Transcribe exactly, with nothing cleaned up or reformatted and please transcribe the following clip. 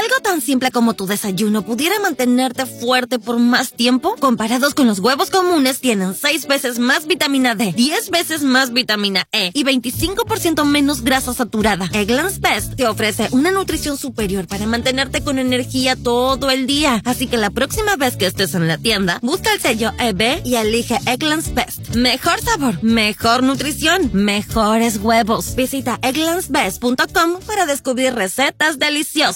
algo tan simple como tu desayuno pudiera mantenerte fuerte por más tiempo, comparados con los huevos comunes, tienen seis veces más vitamina D, diez veces más vitamina E y veinticinco por ciento menos grasa saturada. Eggland's Best te ofrece una nutrición superior para mantenerte con energía todo el día. Así que la próxima vez que estés en la tienda, busca el sello E B y elige Eggland's Best. Mejor sabor, mejor nutrición, mejores huevos. Visita egglands best punto com para descubrir recetas deliciosas.